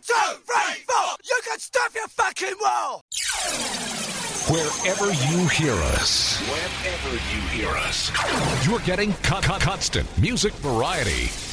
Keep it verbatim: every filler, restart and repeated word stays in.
two, three, four. You can stuff your fucking wall. Wherever you hear us, wherever you hear us, you're getting con- con- constant music variety.